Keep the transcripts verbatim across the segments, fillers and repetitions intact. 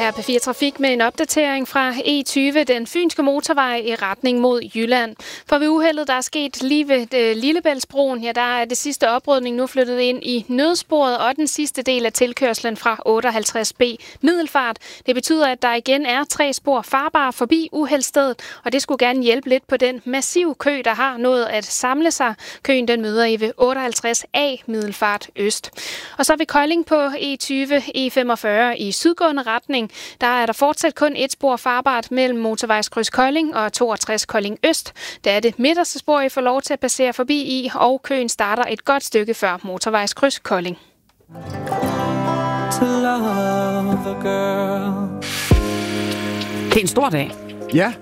her P fire Trafik med en opdatering fra E tyve, den fynske motorvej i retning mod Jylland. For ved uheldet, der er sket lige ved øh, Lillebæltsbroen, ja, der er det sidste oprydning nu flyttet ind i nødsporet og den sidste del af tilkørslen fra otteoghalvtreds B Middelfart. Det betyder, at der igen er tre spor farbare forbi uheldsstedet, og det skulle gerne hjælpe lidt på den massive kø, der har nået at samle sig. Køen den møder I ved otteoghalvtreds A Middelfart Øst. Og så ved Kolding på E tyve E femogfyrre i sydgående retning, der er der fortsat kun et spor farbart mellem motorvejskryds Kolding og toogtres Kolding Øst. Der er det midterste spor, I får lov til at passere forbi i, og køen starter et godt stykke før motorvejskryds Kolding. Det er en stor dag. Ja.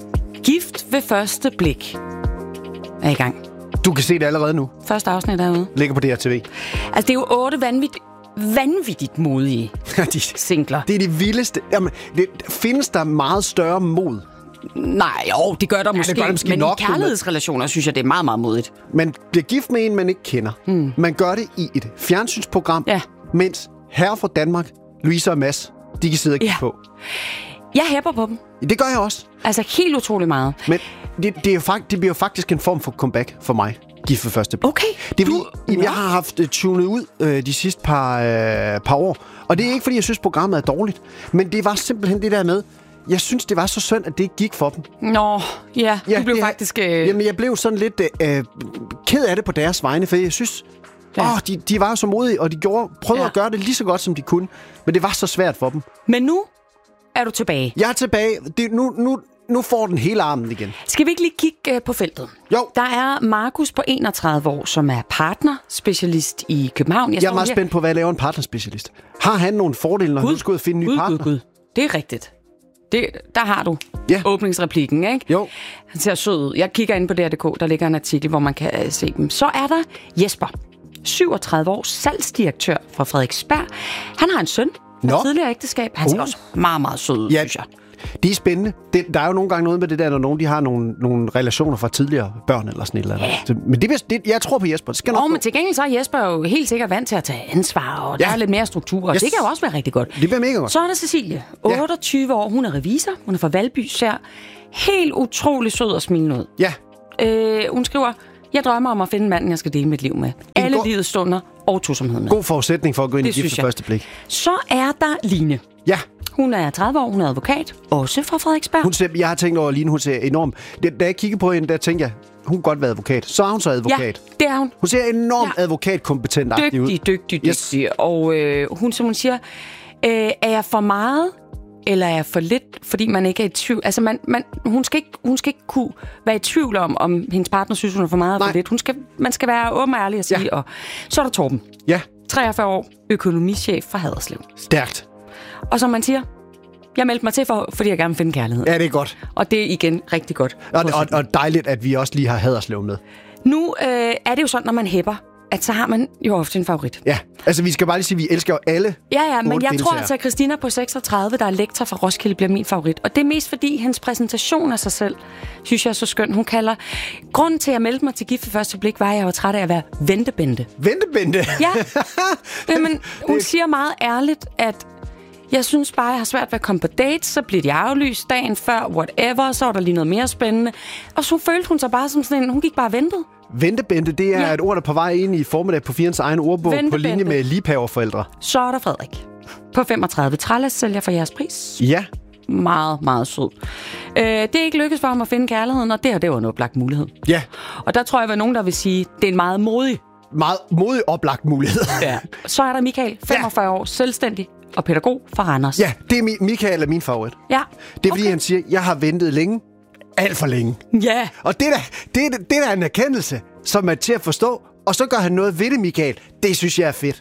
Gift ved første blik er i gang. Du kan se det allerede nu. Første afsnit derude. Ligger på D R T V. Altså, det er jo otte vanvittigt, vanvittigt modige de, singler. Det er det vildeste. Jamen, det, findes der meget større mod? Nej, jo, det gør der ja, måske. Det gør der måske men nok, i kærlighedsrelationer synes jeg, det er meget, meget modigt. Man bliver gift med en, man ikke kender. Hmm. Man gør det i et fjernsynsprogram, ja. mens herre fra Danmark, Louise og Mads, de kan sidde og kigge ja. på. Jeg hæpper på dem. Det gør jeg også. Altså helt utrolig meget. Men det, det, er jo fakt, det bliver jo faktisk en form for comeback for mig. Gift ved første blik. Okay. Det er, fordi, du, jeg har haft uh, tunet ud uh, de sidste par, uh, par år. Og det er ikke, fordi jeg synes, programmet er dårligt. Men det var simpelthen det der med, jeg synes, det var så synd, at det ikke gik for dem. Nå, ja. ja du blev det, faktisk... Øh... Jamen, jeg blev sådan lidt uh, ked af det på deres vegne, for jeg synes... Ja. Åh, de, de var jo så modige, og de gjorde, prøvede ja. at gøre det lige så godt, som de kunne. Men det var så svært for dem. Men nu er du tilbage. Jeg er tilbage. Det, nu, nu, nu får den hele armen igen. Skal vi ikke lige kigge uh, på feltet? Jo. Der er Markus på enogtredive år, som er partnerspecialist i København. Jeg, jeg er meget spændt på, hvad jeg laver en partnerspecialist. Har han nogle fordele, når Gud. han skal ud og finde en ny Gud, partner? Gud, Gud. Det er rigtigt. Det, der har du ja. åbningsreplikken, ikke? Jo. Han ser sød ud. Jeg kigger ind på D R punktum d k, der ligger en artikel, hvor man kan uh, se dem. Så er der Jesper, syvogtredive år, salgsdirektør fra Frederiksberg. Han har en søn fra tidligere ægteskab. Han ser uh. også meget, meget sød ud, ja. synes jeg. Det er spændende. Det, der er jo nogle gange noget med det der, når nogen de har nogle, nogle relationer fra tidligere børn eller sådan et eller andet. Ja. Så, men det, det, jeg tror på Jesper. Det skal nok oh, men til gengæld så er Jesper jo helt sikkert vant til at tage ansvar, og ja. der er lidt mere struktur, og yes. det kan jo også være rigtig godt. Det bliver mega godt. Så er der Cecilie, otteogtyve ja. år. Hun er revisor. Hun er fra Valby, ser helt utrolig sød og smilende ud. Ja. Øh, hun skriver, jeg drømmer om at finde manden, jeg skal dele mit liv med. Alle god... livets stunder og tosomhed med. God forudsætning for at gå ind det i gift for første blik. Så er der Line. Ja. Hun er tredive år, hun er advokat, også fra Frederiksberg. Hun ser, jeg har tænkt over, at Line, hun ser enormt... Da jeg kiggede på hende, der tænkte jeg, hun kan godt være advokat. Så er hun så advokat. Ja, det er hun. Hun ser enormt ja. advokatkompetent ud. Dygtig, dygtig, yes. dygtig. Og øh, hun, som hun siger, øh, er jeg for meget, eller er jeg for lidt, fordi man ikke er i tvivl? Altså, man, man, hun, skal ikke, hun skal ikke kunne være i tvivl om, om hendes partner synes, hun er for meget eller for lidt. Hun skal, man skal være åben og ærlig at sige. Ja. Og så er der Torben. Ja. treogfyrre år, økonomichef fra Haderslev. Stærkt. Og som man siger, jeg meldte mig til, for, fordi jeg gerne vil finde kærlighed. Ja, det er godt. Og det er igen rigtig godt. Og, og, og dejligt, at vi også lige har Haderslev med. Nu øh, er det jo sådan, når man hæpper, at så har man jo ofte en favorit. Ja, altså vi skal bare lige sige, at vi elsker jo alle. Ja, ja, men jeg tror altså, at Christina på seksogtredive, der er lektor fra Roskilde, bliver min favorit. Og det er mest fordi, hendes præsentation af sig selv, synes jeg er så skøn. Hun kalder, grunden til at jeg meldte mig til gift ved første blik, var, at jeg var træt af at være ventebente. Ventebente? Ja, men hun siger meget ærligt, at jeg synes bare, jeg har svært ved at komme på dates, så bliver de aflyst dagen før, whatever, så var der lige noget mere spændende. Og så følte hun sig bare som sådan en, hun gik bare og ventede. Ventebente, det er ja. et ord, der er på vej ind i formiddag på Firens egen ordbog på linje med liebhaverforældre. Så er der Frederik på femogtredive, trælæssælger for jeres pris. Ja. Meget, meget sød. Øh, det er ikke lykkedes for ham at finde kærligheden, og det her, det var en oplagt mulighed. Ja. Og der tror jeg, at nogen, der vil sige, det er en meget modig. Meget modig oplagt mulighed. Ja. Så er der Michael, femogfyrre ja. år, selvstændig og pædagog fra Randers. Ja, det er Mi- Michael er min favorit. Ja. Det er fordi, okay. han siger, jeg har ventet længe. Alt for længe. Ja. Og det der, det, det der er en erkendelse, som er til at forstå, og så gør han noget ved det, Michael. Det synes jeg er fedt.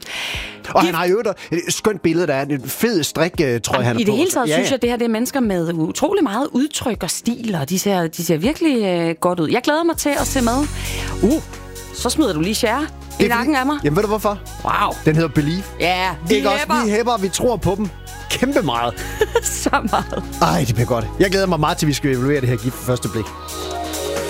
Og han har jo et skønt billede, der er en fed strik, tror jeg, han er på. I det hele taget ja, synes ja. jeg, det her det er mennesker med utrolig meget udtryk og stil, og de ser, de ser virkelig øh, godt ud. Jeg glæder mig til at se med. Uh, så smider du lige share i nakken af mig. Jamen ved du hvorfor? Wow. Den hedder Believe. Ja, vi Ikke hæpper. Også, vi hæpper, vi tror på dem. Kæmpe meget. Så meget. Ej, det bliver godt. Jeg glæder mig meget til, at vi skal evaluere det her gift for første blik.